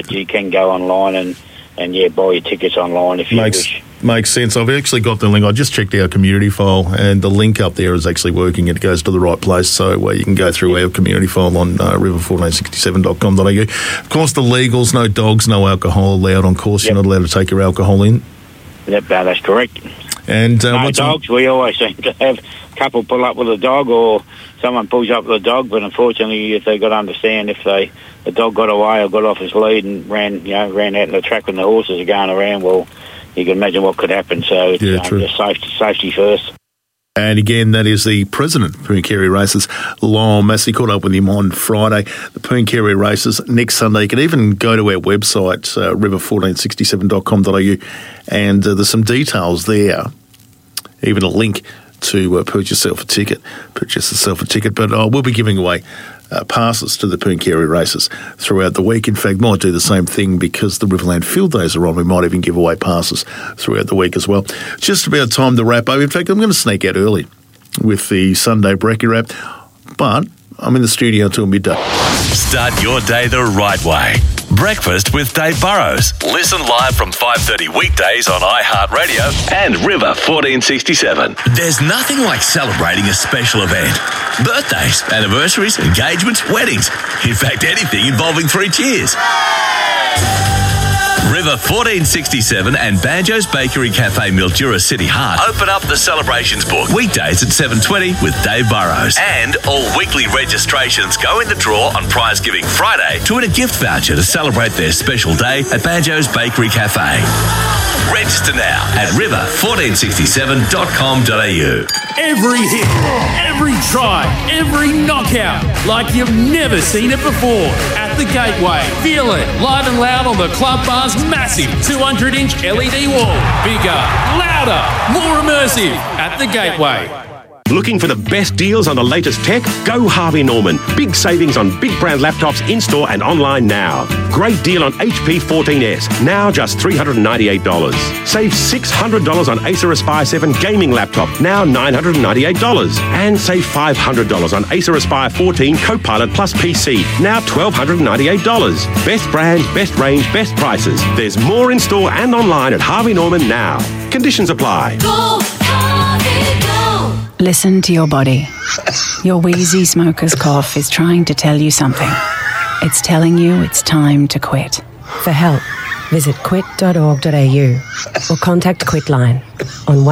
but you can go online and buy your tickets online if you wish. Makes sense. I've actually got the link. I just checked our community file, and the link up there is actually working. It goes to the right place, so you can go through our community file on river1467.com.au. Of course, the legals, no dogs, no alcohol allowed on course. You're not allowed to take your alcohol in. Yep, that's correct. And no dogs. We always seem to have a couple pull up with a dog, or someone pulls up with a dog. But unfortunately, if they've got to understand, if the dog got away or got off his lead and ran out in the track when the horses are going around, well, you can imagine what could happen. So it's just safety first. And again, that is the president of Pooncarie Races, Lyle Massey. Caught up with him on Friday. The Pooncarie Races next Sunday. You can even go to our website, river1467.com.au, and there's some details there, even a link to purchase yourself a ticket. But we'll be giving away passes to the Pooncarie Races throughout the week. In fact, might do the same thing because the Riverland Field Days are on. We might even give away passes throughout the week as well. Just about time to wrap up. In fact, I'm going to sneak out early with the Sunday Brekkie Wrap, but I'm in the studio until midday. Start your day the right way. Breakfast with Dave Burrows. Listen live from 5:30 weekdays on iHeartRadio and River 1467. There's nothing like celebrating a special event. Birthdays, anniversaries, engagements, weddings. In fact, anything involving 3 cheers. River 1467 and Banjo's Bakery Cafe, Mildura City Heart open up the celebrations book weekdays at 7:20 with Dave Burrows. And all weekly registrations go in the draw on Prize Giving Friday to win a gift voucher to celebrate their special day at Banjo's Bakery Cafe. Register now at river1467.com.au. Every hit, every try, every knockout, like you've never seen it before. At the Gateway, feel it live and loud on the Club Bar's massive 200-inch LED wall. Bigger, louder, more immersive. At the Gateway. Looking for the best deals on the latest tech? Go Harvey Norman. Big savings on big brand laptops in-store and online now. Great deal on HP 14S, now just $398. Save $600 on Acer Aspire 7 gaming laptop, now $998. And save $500 on Acer Aspire 14 Copilot Plus PC, now $1,298. Best brands, best range, best prices. There's more in-store and online at Harvey Norman now. Conditions apply. Go Harvey, go! Listen to your body. Your wheezy smoker's cough is trying to tell you something. It's telling you it's time to quit. For help, visit quit.org.au or contact Quitline on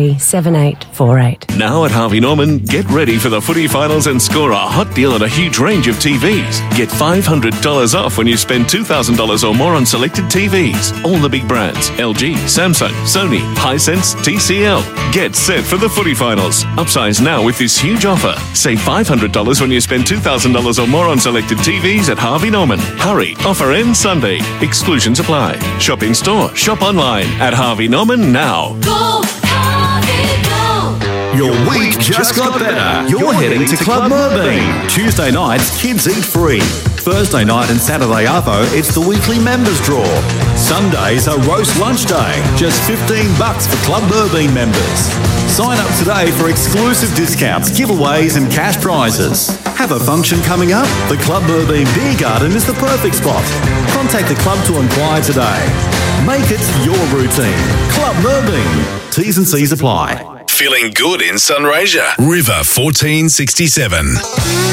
137848. Now at Harvey Norman, get ready for the footy finals and score a hot deal on a huge range of TVs. Get $500 off when you spend $2,000 or more on selected TVs. All the big brands: LG, Samsung, Sony, Hisense, TCL. Get set for the footy finals. Upsize now with this huge offer. Save $500 when you spend $2,000 or more on selected TVs at Harvey Norman. Hurry, offer ends Sunday. Exclusions apply. Shop in store, shop online at Harvey Norman now. Go Harvey, go! Your week just got better. You're heading to Club Merbean. Tuesday nights, kids eat free. Thursday night and Saturday arvo, it's the weekly members draw. Sundays are roast lunch day. Just $15 for Club Merbean members. Sign up today for exclusive discounts, giveaways and cash prizes. Have a function coming up? The Club Merbean Beer Garden is the perfect spot. Contact the club to inquire today. Make it your routine. Club Merbean. T's and C's apply. Feeling good in Sunraysia. River 1467.